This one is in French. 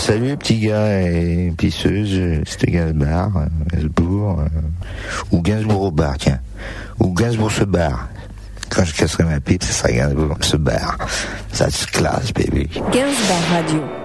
salut les petits gars et pisseuses, c'était Gainsbourg, ou Gainsbourg au bar, tiens. Ou Gainsbourg se barre. Quand je casserai ma pipe, ça sera Gainsbourg se barre. Ça se classe, baby. Gainsbourg Radio.